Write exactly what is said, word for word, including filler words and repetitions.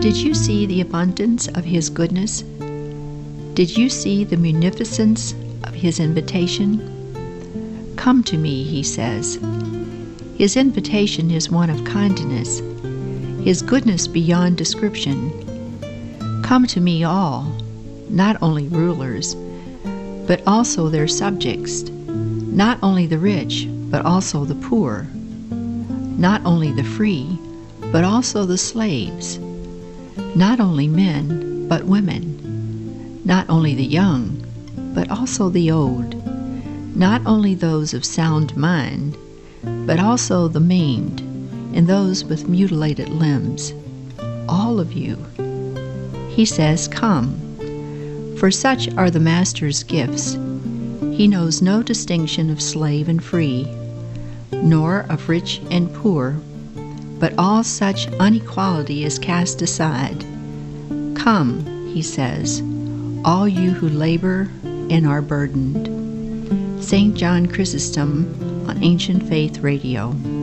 Did you see the abundance of His goodness? Did you see the munificence of His invitation? Come to me, He says. His invitation is one of kindness, His goodness beyond description. Come to me all, not only rulers, but also their subjects, not only the rich, but also the poor, not only the free, but also the slaves, not only men, but women, not only the young, but also the old, not only those of sound mind, but also the maimed and those with mutilated limbs, all of you. He says, come, for such are the Master's gifts. He knows no distinction of slave and free, nor of rich and poor, but all such inequality is cast aside. Come, He says, all you who labor and are burdened. Saint John Chrysostom on Ancient Faith Radio.